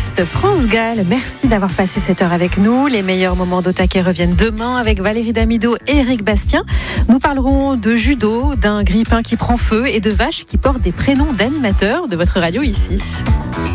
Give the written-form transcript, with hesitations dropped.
l'artiste France Gall. Merci d'avoir passé cette heure avec nous. Les meilleurs moments d'Au-Taquet reviennent demain avec Valérie Damido et Eric Bastien. Nous parlerons de judo, d'un grille-pain qui prend feu et de vaches qui portent des prénoms d'animateurs de votre radio ici.